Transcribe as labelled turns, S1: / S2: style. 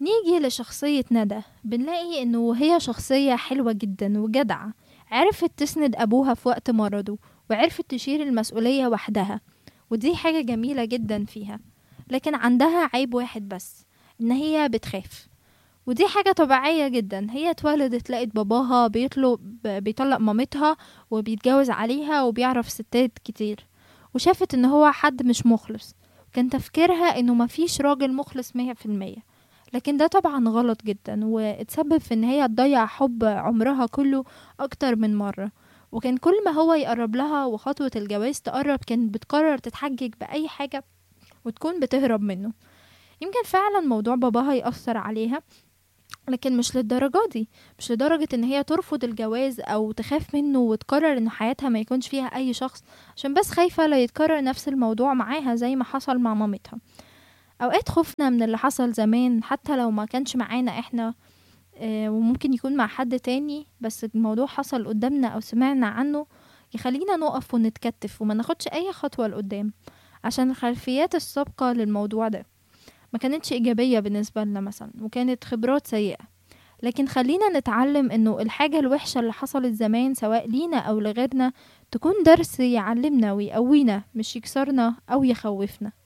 S1: نيجي لشخصية ندى، بنلاقي انه هي شخصية حلوة جدا وجدعة، عرفت تسند ابوها في وقت مرضه، وعرفت تشيل المسؤولية وحدها، ودي حاجة جميلة جدا فيها. لكن عندها عيب واحد بس، ان هي بتخاف. ودي حاجة طبيعية جدا، هي اتولدت لقت باباها بيطلق مامتها وبيتجوز عليها وبيعرف ستات كتير، وشافت ان هو حد مش مخلص. كان تفكيرها انه مفيش راجل مخلص 100%، لكن ده طبعا غلط جدا، واتسبب في ان هي تضيع حب عمرها كله اكتر من مرة. وكان كل ما هو يقرب لها وخطوة الجواز تقرب، كانت بتقرر تتحجج بأي حاجة وتكون بتهرب منه. يمكن فعلا موضوع باباها يأثر عليها، لكن مش للدرجة دي، مش لدرجة ان هي ترفض الجواز او تخاف منه وتقرر ان حياتها ما يكونش فيها اي شخص، عشان بس خايفة لا يتكرر نفس الموضوع معاها زي ما حصل مع مامتها. اوقات خوفنا من اللي حصل زمان حتى لو ما كانش معانا احنا، وممكن يكون مع حد تاني، بس الموضوع حصل قدامنا او سمعنا عنه، يخلينا نقف ونتكتف وما ناخدش اي خطوة لقدام، عشان الخلفيات السابقة للموضوع ده ما كانتش إيجابية بالنسبة لنا مثلا، وكانت خبرات سيئة. لكن خلينا نتعلم انه الحاجة الوحشة اللي حصلت زمان سواء لينا او لغيرنا تكون درس يعلمنا ويقوينا، مش يكسرنا او يخوفنا.